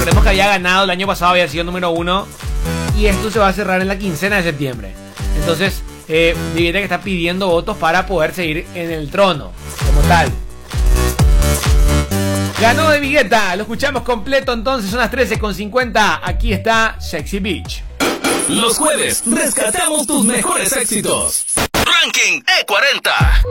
Recordemos que había ganado el año pasado, había sido número 1. Y esto se va a cerrar en la quincena de septiembre. Entonces, Di Villeta que está pidiendo votos para poder seguir en el trono, como tal. Ganó Di Villeta, lo escuchamos completo entonces, son las 13:50. Aquí está Sexy Beach. Los jueves rescatamos tus mejores éxitos. Ranking E40.